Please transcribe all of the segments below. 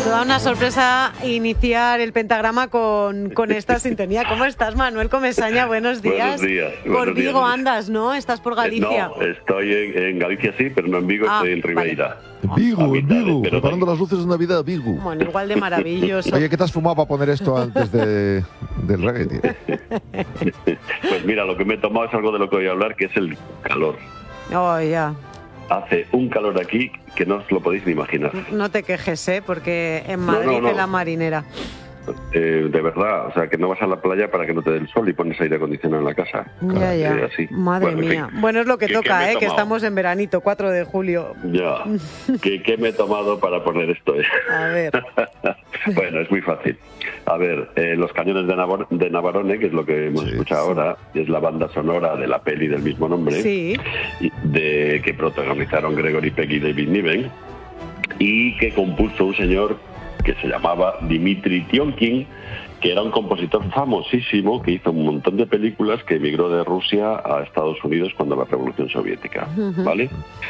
toda una sorpresa iniciar el pentagrama con esta sintonía. ¿Cómo estás, Manuel Comesaña? Buenos días. Buenos días. Por Vigo andas, ¿no? ¿Estás por Galicia? No, estoy en Galicia, sí, pero no en Vigo, estoy en Ribeira. Vale. En Vigo, preparando las luces de Navidad, Vigo. Bueno, igual de maravilloso. Oye, ¿qué te has fumado para poner esto antes del reggae, tío? Pues mira, lo que me he tomado es algo de lo que voy a hablar, que es el calor. Oh, ya. Hace un calor aquí que no os lo podéis ni imaginar. No te quejes, ¿eh? Porque en Madrid No. es la marinera. De verdad, o sea, que no vas a la playa para que no te dé el sol y pones aire acondicionado en la casa. Ya. Así. Madre Bueno, mía. en fin, Bueno, es lo que ¿qué toca, me he que tomado? estamos en veranito, 4 de julio. Ya. ¿Qué me he tomado para poner esto? A ver. Bueno, es muy fácil. A ver, Los Cañones de Navarone, que es lo que hemos escuchado ahora, es la banda sonora de la peli del mismo nombre, que protagonizaron Gregory Peck y David Niven, y que compuso un señor que se llamaba Dmitri Tiomkin, que era un compositor famosísimo que hizo un montón de películas, que emigró de Rusia a Estados Unidos cuando la Revolución Soviética, ¿vale?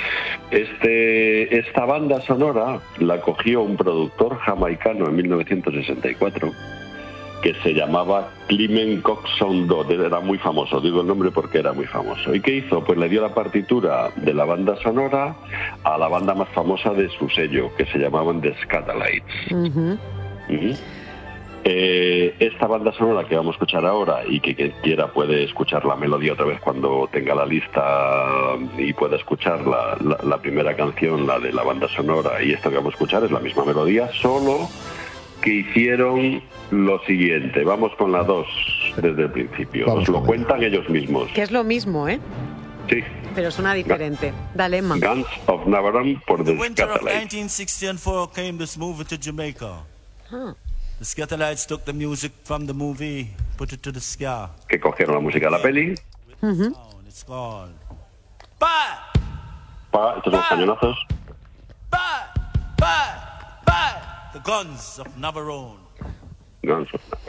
Esta banda sonora la cogió un productor jamaicano en 1964 que se llamaba Clement Coxon Dodd, era muy famoso, digo el nombre porque era muy famoso. ¿Y qué hizo? Pues le dio la partitura de la banda sonora a la banda más famosa de su sello, que se llamaban The Skatalites. Esta banda sonora que vamos a escuchar ahora, y que quiera puede escuchar la melodía otra vez cuando tenga la lista y pueda escuchar la primera canción, la de la banda sonora, y esto que vamos a escuchar es la misma melodía, solo que hicieron lo siguiente. Vamos con la 2 desde el principio. Nos lo cuentan ellos mismos. Que es lo mismo, ¿eh? Sí. Pero suena diferente. Dale, Emma. Guns of Navarone por The winter of Skatalites. 1964 came this movie to Jamaica. The Skatalites took the music from the movie, put it to the ska. Que cogieron la música de la peli. It's called Bye! Estos son los cañonazos. Bye! The Guns of Navarone. Guns of